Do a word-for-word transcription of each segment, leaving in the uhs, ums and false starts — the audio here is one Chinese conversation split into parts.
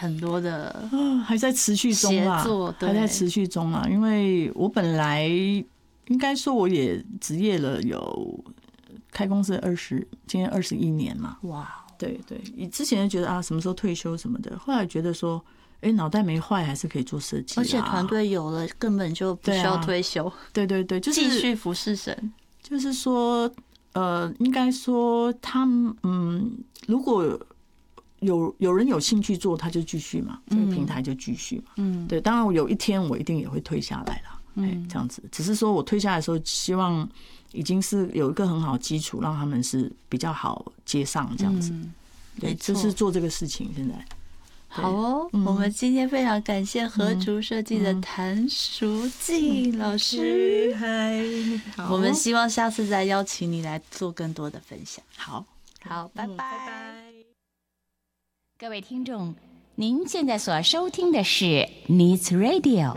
很多的啊，还在持续中啦， 协作， 还在持续中啦。因为我本来应该说我也职业了有开公司二十，今年二十一年嘛。哇，对对，你之前觉得啊什么时候退休什么的，后来觉得说，哎，脑袋没坏，还是可以做设计， 而且团队有了，根本就不需要退休。 对对对，就是继续服侍神。 就是说，呃，应该说他们，嗯，如果有有人有兴趣做，他就继续嘛，这个平台就继续嘛。嗯，对，当然我有一天我一定也会退下来啦，嗯，这样子。只是说我退下来的时候，希望已经是有一个很好的基础，让他们是比较好接上这样子。嗯、对，就是做这个事情现在。 好哦、嗯，我们今天非常感谢合竹设计的谭淑静老师。 嗨、嗯， 我们希望下次再邀请你来做更多的分享。 好， 好，拜拜。 嗯、拜拜。 各位听众，您现在所收听的是 Needs Radio。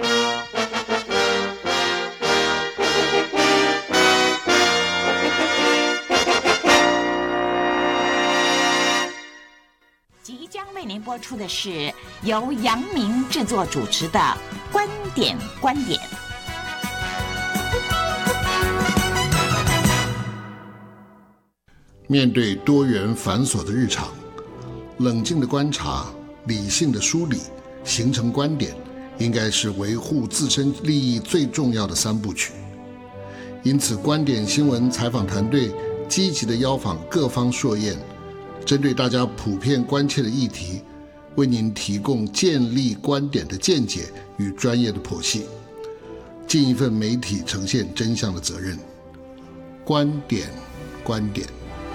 即将为您播出的是由杨明制作主持的《观点观点》。 面对多元繁琐的日常，冷静的观察，理性的梳理，形成观点，应该是维护自身利益最重要的三部曲。因此，观点新闻采访团队积极地邀访各方硕彦，针对大家普遍关切的议题，为您提供建立观点的见解与专业的剖析，尽一份媒体呈现真相的责任。观点，观点。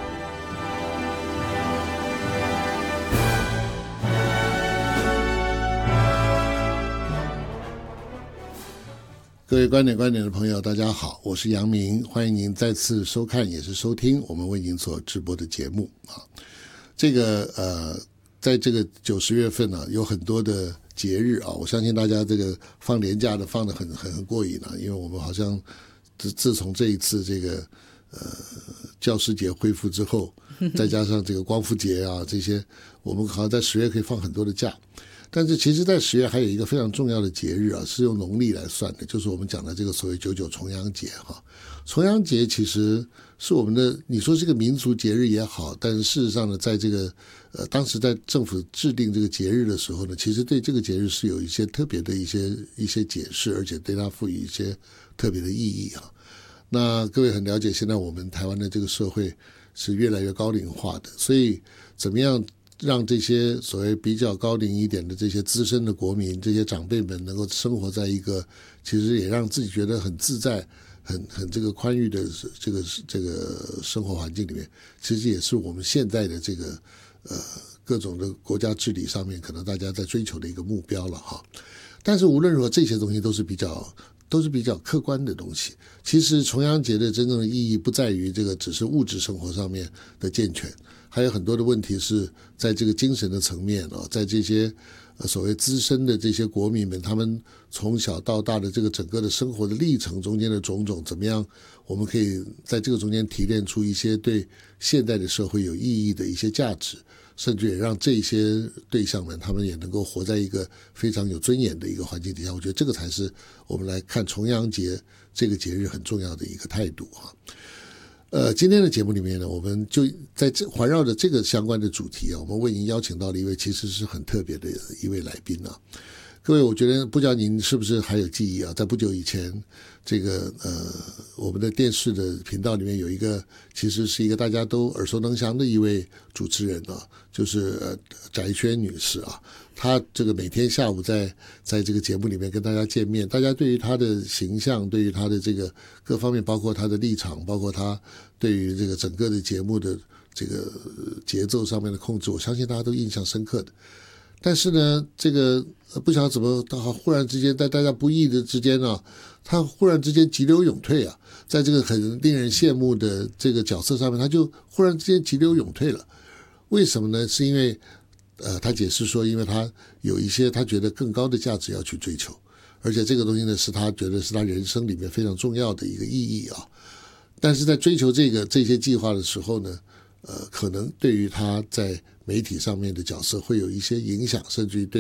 各位观点观点的朋友，大家好，我是杨明，欢迎您再次收看也是收听我们为您所直播的节目啊。这个呃，在这个九十月份呢、啊，有很多的节日啊，我相信大家这个放年假的放得很很很过瘾啊，因为我们好像自自从这一次这个呃教师节恢复之后，再加上这个光复节啊这些，我们好像在十月可以放很多的假。但是其实在十月还有一个非常重要的节日啊，是用农历来算的，就是我们讲的这个所谓九九重阳节哈。重阳节其实是我们的，你说这个民族节日也好，但是事实上呢，在这个呃当时在政府制定这个节日的时候呢，其实对这个节日是有一些特别的一些一些解释，而且对它赋予一些特别的意义啊。那各位很了解，现在我们台湾的这个社会是越来越高龄化的，所以怎么样让这些所谓比较高龄一点的这些资深的国民，这些长辈们能够生活在一个其实也让自己觉得很自在、很很这个宽裕的这个这个生活环境里面，其实也是我们现在的这个呃各种的国家治理上面可能大家在追求的一个目标了哈。但是无论如何，这些东西都是比较都是比较客观的东西。其实重阳节的真正的意义不在于这个只是物质生活上面的健全。还有很多的问题是在这个精神的层面啊，在这些呃所谓资深的这些国民们，他们从小到大的这个整个的生活的历程中间的种种，怎么样我们可以在这个中间提炼出一些对现代的社会有意义的一些价值，甚至也让这些对象们他们也能够活在一个非常有尊严的一个环境底下。我觉得这个才是我们来看重阳节这个节日很重要的一个态度啊。呃，今天的节目里面呢，我们就在这环绕着这个相关的主题啊，我们为您邀请到了一位其实是很特别的一位来宾啊。各位，我觉得不知道您是不是还有记忆啊？在不久以前，这个呃，我们的电视的频道里面有一个，其实是一个大家都耳熟能详的一位主持人啊，就是呃翟轩女士啊。她这个每天下午在在这个节目里面跟大家见面，大家对于她的形象，对于她的这个各方面，包括她的立场，包括她对于这个整个的节目的这个节奏上面的控制，我相信大家都印象深刻的。但是呢，这个不晓得怎么，忽然之间在大家不易的之间啊，他忽然之间急流勇退啊，在这个很令人羡慕的这个角色上面，他就忽然之间急流勇退了。为什么呢？是因为呃，他解释说，因为他有一些他觉得更高的价值要去追求，而且这个东西呢，是他觉得是他人生里面非常重要的一个意义啊。但是在追求这个这些计划的时候呢，呃，可能对于他在媒体上面的角色会有一些影响，甚至于对